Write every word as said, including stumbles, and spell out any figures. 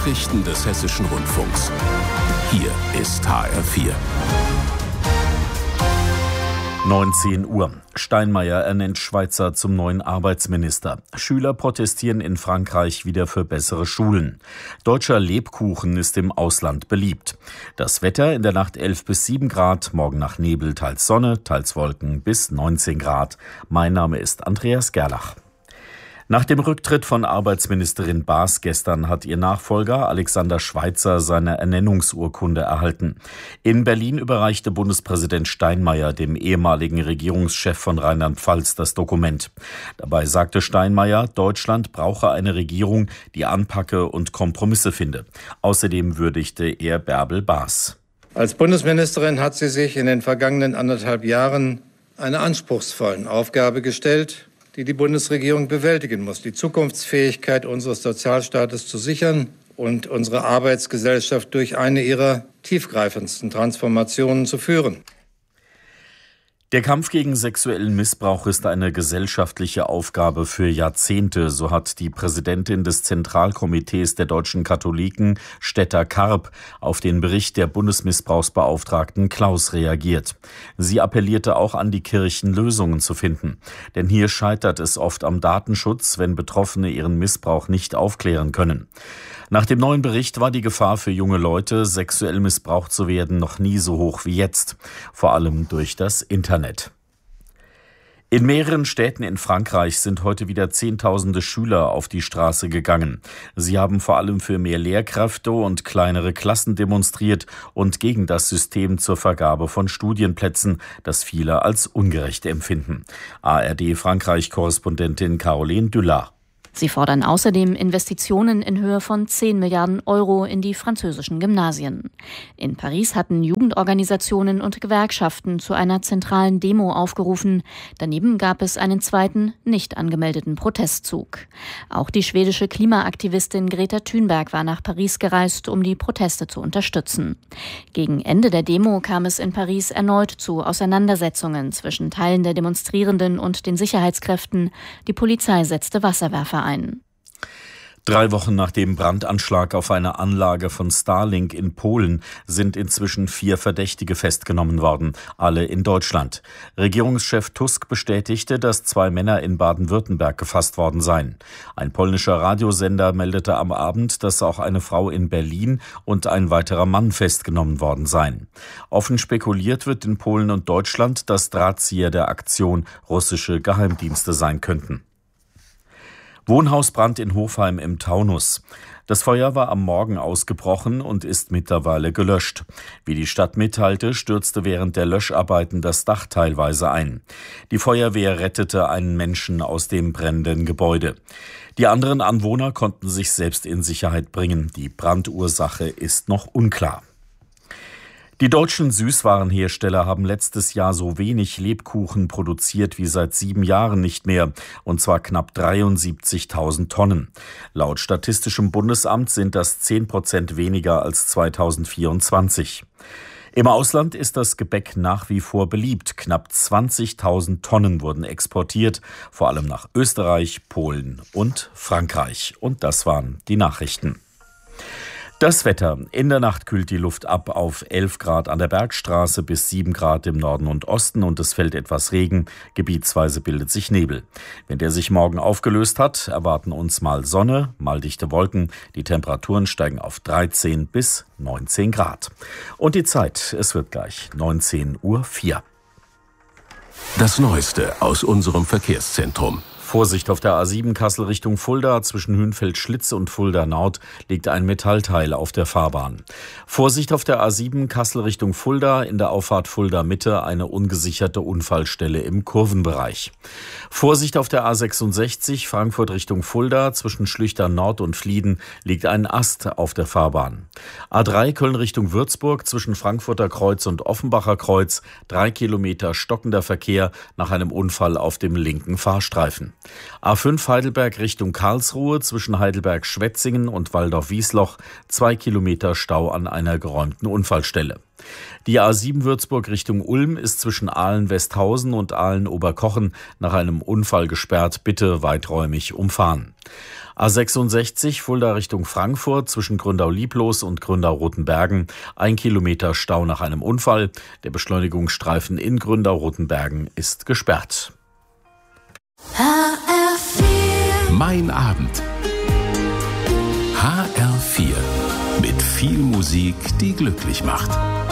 Nachrichten des Hessischen Rundfunks. Hier ist H R vier. neunzehn Uhr. Steinmeier ernennt Schweizer zum neuen Arbeitsminister. Schüler protestieren in Frankreich wieder für bessere Schulen. Deutscher Lebkuchen ist im Ausland beliebt. Das Wetter in der Nacht elf bis sieben Grad, morgen nach Nebel, teils Sonne, teils Wolken bis neunzehn Grad. Mein Name ist Andreas Gerlach. Nach dem Rücktritt von Arbeitsministerin Baas gestern hat ihr Nachfolger Alexander Schweitzer seine Ernennungsurkunde erhalten. In Berlin überreichte Bundespräsident Steinmeier dem ehemaligen Regierungschef von Rheinland-Pfalz das Dokument. Dabei sagte Steinmeier, Deutschland brauche eine Regierung, die anpacke und Kompromisse finde. Außerdem würdigte er Bärbel Baas. Als Bundesministerin hat sie sich in den vergangenen anderthalb Jahren einer anspruchsvollen Aufgabe gestellt, die die Bundesregierung bewältigen muss, die Zukunftsfähigkeit unseres Sozialstaates zu sichern und unsere Arbeitsgesellschaft durch eine ihrer tiefgreifendsten Transformationen zu führen. Der Kampf gegen sexuellen Missbrauch ist eine gesellschaftliche Aufgabe für Jahrzehnte, so hat die Präsidentin des Zentralkomitees der deutschen Katholiken, Stetter Karp, auf den Bericht der Bundesmissbrauchsbeauftragten Klaus reagiert. Sie appellierte auch an die Kirchen, Lösungen zu finden. Denn hier scheitert es oft am Datenschutz, wenn Betroffene ihren Missbrauch nicht aufklären können. Nach dem neuen Bericht war die Gefahr für junge Leute, sexuell missbraucht zu werden, noch nie so hoch wie jetzt. Vor allem durch das Internet. In mehreren Städten in Frankreich sind heute wieder Zehntausende Schüler auf die Straße gegangen. Sie haben vor allem für mehr Lehrkräfte und kleinere Klassen demonstriert und gegen das System zur Vergabe von Studienplätzen, das viele als ungerecht empfinden. A R D-Frankreich-Korrespondentin Caroline Dulard. Sie fordern außerdem Investitionen in Höhe von zehn Milliarden Euro in die französischen Gymnasien. In Paris hatten Jugendorganisationen und Gewerkschaften zu einer zentralen Demo aufgerufen. Daneben gab es einen zweiten, nicht angemeldeten Protestzug. Auch die schwedische Klimaaktivistin Greta Thunberg war nach Paris gereist, um die Proteste zu unterstützen. Gegen Ende der Demo kam es in Paris erneut zu Auseinandersetzungen zwischen Teilen der Demonstrierenden und den Sicherheitskräften. Die Polizei setzte Wasserwerfer ein. Drei Wochen nach dem Brandanschlag auf eine Anlage von Starlink in Polen sind inzwischen vier Verdächtige festgenommen worden, alle in Deutschland. Regierungschef Tusk bestätigte, dass zwei Männer in Baden-Württemberg gefasst worden seien. Ein polnischer Radiosender meldete am Abend, dass auch eine Frau in Berlin und ein weiterer Mann festgenommen worden seien. Offen spekuliert wird in Polen und Deutschland, dass Drahtzieher der Aktion russische Geheimdienste sein könnten. Wohnhausbrand in Hofheim im Taunus. Das Feuer war am Morgen ausgebrochen und ist mittlerweile gelöscht. Wie die Stadt mitteilte, stürzte während der Löscharbeiten das Dach teilweise ein. Die Feuerwehr rettete einen Menschen aus dem brennenden Gebäude. Die anderen Anwohner konnten sich selbst in Sicherheit bringen. Die Brandursache ist noch unklar. Die deutschen Süßwarenhersteller haben letztes Jahr so wenig Lebkuchen produziert wie seit sieben Jahren nicht mehr, und zwar knapp dreiundsiebzigtausend Tonnen. Laut Statistischem Bundesamt sind das zehn Prozent weniger als zweitausendvierundzwanzig. Im Ausland ist das Gebäck nach wie vor beliebt. Knapp zwanzigtausend Tonnen wurden exportiert, vor allem nach Österreich, Polen und Frankreich. Und das waren die Nachrichten. Das Wetter. In der Nacht kühlt die Luft ab auf elf Grad an der Bergstraße bis sieben Grad im Norden und Osten und es fällt etwas Regen. Gebietsweise bildet sich Nebel. Wenn der sich morgen aufgelöst hat, erwarten uns mal Sonne, mal dichte Wolken. Die Temperaturen steigen auf dreizehn bis neunzehn Grad. Und die Zeit, es wird gleich neunzehn Uhr vier. Das Neueste aus unserem Verkehrszentrum. Vorsicht auf der A sieben Kassel Richtung Fulda. Zwischen Hünfeld-Schlitz und Fulda Nord liegt ein Metallteil auf der Fahrbahn. Vorsicht auf der A sieben Kassel Richtung Fulda. In der Auffahrt Fulda Mitte eine ungesicherte Unfallstelle im Kurvenbereich. Vorsicht auf der A sechsundsechzig Frankfurt Richtung Fulda. Zwischen Schlüchtern Nord und Flieden liegt ein Ast auf der Fahrbahn. A drei Köln Richtung Würzburg. Zwischen Frankfurter Kreuz und Offenbacher Kreuz. Drei Kilometer stockender Verkehr nach einem Unfall auf dem linken Fahrstreifen. A fünf Heidelberg Richtung Karlsruhe zwischen Heidelberg-Schwetzingen und Waldorf-Wiesloch, zwei Kilometer Stau an einer geräumten Unfallstelle. Die A sieben Würzburg Richtung Ulm ist zwischen Aalen-Westhausen und Aalen-Oberkochen nach einem Unfall gesperrt, bitte weiträumig umfahren. A sechsundsechzig Fulda Richtung Frankfurt zwischen Gründau-Lieblos und Gründau-Rotenbergen. Ein Kilometer Stau nach einem Unfall. Der Beschleunigungsstreifen in Gründau-Rotenbergen ist gesperrt. H R vier Mein Abend. H R vier. Mit viel Musik, die glücklich macht.